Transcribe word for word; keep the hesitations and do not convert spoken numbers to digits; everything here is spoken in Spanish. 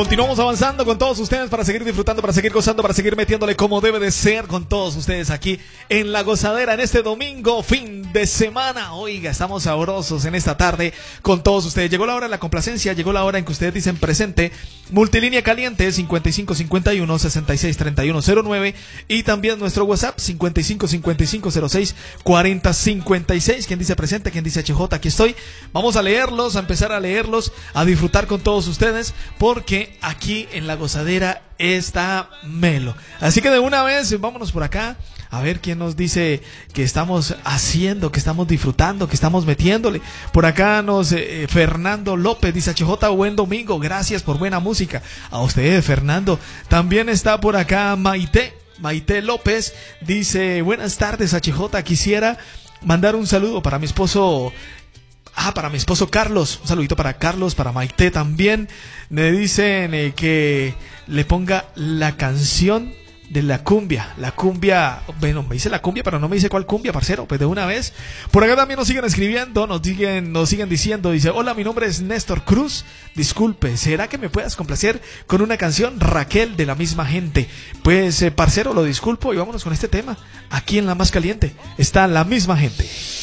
Continuamos avanzando con todos ustedes para seguir disfrutando, para seguir gozando, para seguir metiéndole como debe de ser con todos ustedes aquí en La Gozadera en este domingo, fin de semana. Oiga, estamos sabrosos en esta tarde con todos ustedes. Llegó la hora de la complacencia, llegó la hora en que ustedes dicen presente. Multilínea caliente cincuenta y cinco cincuenta y uno sesenta y seis treinta y uno cero nueve y también nuestro WhatsApp cincuenta y cinco cincuenta y cinco cero seis cuarenta cincuenta y seis. ¿Quién dice presente? ¿Quién dice H J? Aquí estoy. Vamos a leerlos, a empezar a leerlos, a disfrutar con todos ustedes porque aquí en La Gozadera está Melo. Así que de una vez vámonos por acá a ver quién nos dice que estamos haciendo, que estamos disfrutando, que estamos metiéndole. Por acá nos eh, Fernando López dice: H J, buen domingo, gracias por buena música. A ustedes, Fernando. También está por acá Maite Maite López, dice: buenas tardes, H J, quisiera mandar un saludo para mi esposo. Ah, para mi esposo Carlos, un saludito para Carlos, para Maite también. Me dicen eh, que le ponga la canción de la cumbia, la cumbia, bueno, me dice la cumbia, pero no me dice cuál cumbia, parcero, pues de una vez. Por acá también nos siguen escribiendo, nos siguen, nos siguen diciendo, dice: hola, mi nombre es Néstor Cruz, disculpe, ¿será que me puedas complacer con una canción, Raquel, de La Misma Gente? Pues, eh, parcero, lo disculpo y vámonos con este tema. Aquí en La Más Caliente está La Misma Gente.